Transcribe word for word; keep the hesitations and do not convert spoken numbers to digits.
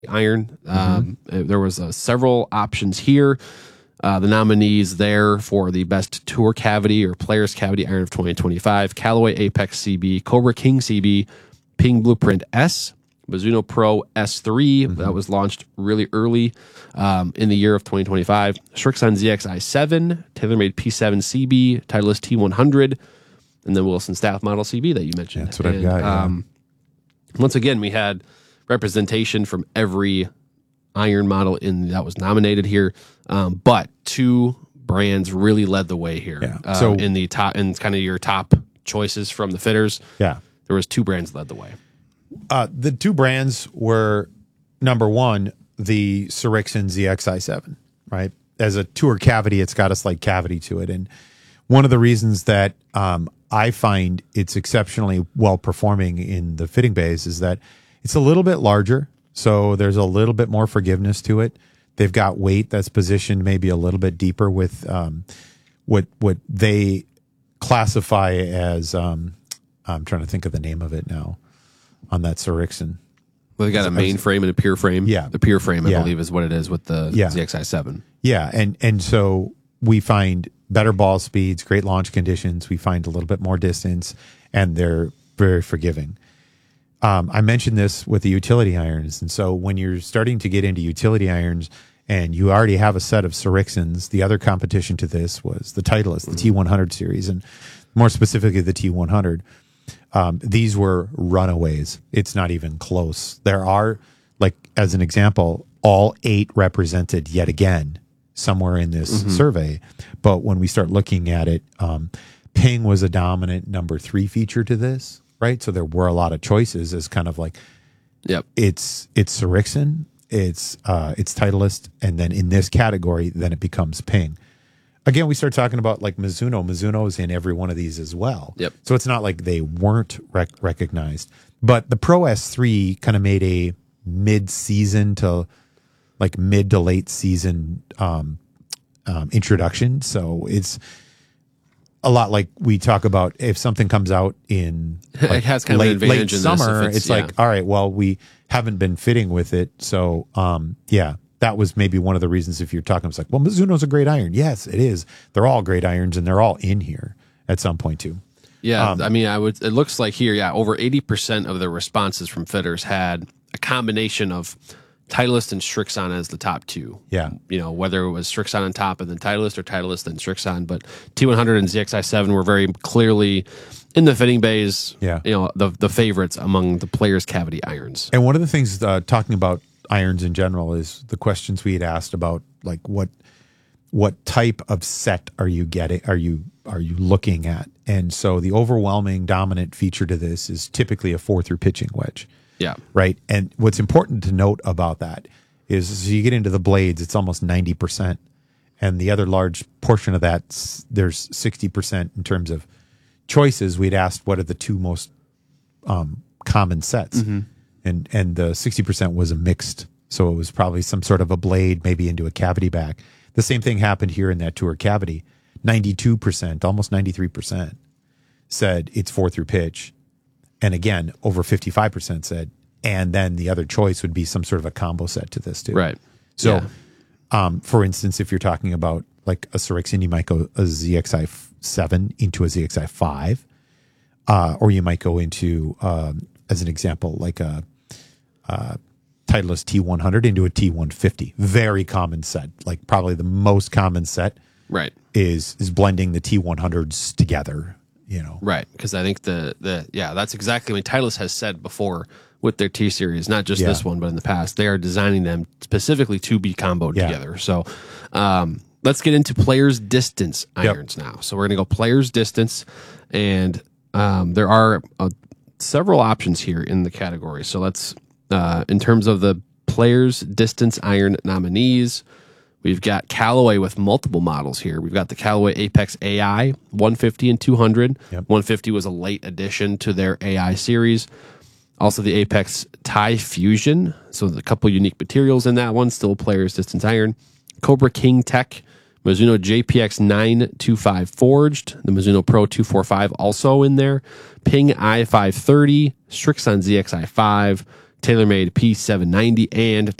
iron. Um, mm-hmm. There was uh, several options here. Uh, the nominees there for the best tour cavity or players cavity iron of twenty twenty-five: Callaway Apex C B, Cobra King C B, Ping Blueprint S, Mizuno Pro S three, mm-hmm. that was launched really early um, in the year of twenty twenty-five, Srixon Z X I seven, TaylorMade P seven C B, Titleist T one hundred, and then Wilson Staff Model C B that you mentioned. That's what and, I've got. Yeah. Um, once again, we had representation from every iron model in that was nominated here, um, but two brands really led the way here. Yeah. Uh, so in the top, in kind of your top choices from the fitters, yeah, there was two brands that led the way. Uh, the two brands were, number one, the Srixon Z X I seven, right? As a tour cavity, it's got a slight cavity to it, and one of the reasons that um, I find it's exceptionally well performing in the fitting bays is that it's a little bit larger. So there's a little bit more forgiveness to it. They've got weight that's positioned maybe a little bit deeper with um, what what they classify as, um, I'm trying to think of the name of it now, on that Srixon. Well, they got a main frame and a pier frame. Yeah. The pier frame, I yeah. believe, is what it is with the yeah. Z X I seven. Yeah, and, and so we find better ball speeds, great launch conditions. We find a little bit more distance, and they're very forgiving. Um, I mentioned this with the utility irons. And so when you're starting to get into utility irons and you already have a set of Srixons, the other competition to this was the Titleist, the T one hundred series, and more specifically the T one hundred. Um, these were runaways. It's not even close. There are, like, as an example, all eight represented yet again somewhere in this mm-hmm. survey. But when we start looking at it, um, Ping was a dominant number three feature to this. Right, so there were a lot of choices as kind of like, yep, it's it's Srixon, it's uh, it's Titleist, and then in this category, then it becomes Ping. Again, we start talking about like Mizuno. Mizuno is in every one of these as well. Yep. So it's not like they weren't rec- recognized, but the Pro S three kind of made a mid-season to like mid to late season um, um, introduction. So it's a lot like we talk about if something comes out in like it has kind late, of an advantage late in summer, this it's, it's like, yeah. all right, well, we haven't been fitting with it. So, um, yeah, that was maybe one of the reasons if you're talking, it's like, well, Mizuno's a great iron. Yes, it is. They're all great irons and they're all in here at some point too. Yeah. Um, I mean, I would, it looks like here, yeah, over eighty percent of the responses from fitters had a combination of Titleist and Srixon as the top two. Yeah. You know, whether it was Srixon on top and then Titleist or Titleist then Srixon, but T one hundred and Z X I seven were very clearly in the fitting bays, yeah. you know, the the favorites among the players' cavity irons. And one of the things uh, talking about irons in general is the questions we had asked about like what what type of set are you getting are you are you looking at? And so the overwhelming dominant feature to this is typically a four through pitching wedge. Yeah. Right. And what's important to note about that is as you get into the blades, it's almost ninety percent. And the other large portion of that, there's sixty percent in terms of choices. We'd asked what are the two most um, common sets. Mm-hmm. And and the sixty percent was a mixed. So it was probably some sort of a blade, maybe into a cavity back. The same thing happened here in that tour cavity. ninety-two percent, almost ninety-three percent said it's four through pitch. And again, over fifty-five percent said, and then the other choice would be some sort of a combo set to this too. Right. So, yeah. um, for instance, if you're talking about like a Srixon, you might go a Z X I seven into a Z X I five, uh, or you might go into, um, as an example, like a, a Titleist T one hundred into a T one fifty. Very common set, like probably the most common set. Right. Is is blending the T one hundreds together. You know, right? Because I think the the yeah, that's exactly what Titleist has said before with their T series, not just yeah. this one, but in the past, they are designing them specifically to be comboed yeah. together. So, um, let's get into players distance irons yep. now. So we're gonna go players distance, and um, there are uh, several options here in the category. So let's uh, in terms of the players distance iron nominees. We've got Callaway with multiple models here. We've got the Callaway Apex A I one fifty and two hundred. Yep. one fifty was a late addition to their A I series. Also the Apex Tie Fusion. So a couple unique materials in that one. Still players distance iron. Cobra King Tech. Mizuno J P X nine twenty-five forged. The Mizuno Pro two forty-five also in there. Ping I five thirty. Srixon Z X I five. TaylorMade P seven ninety, and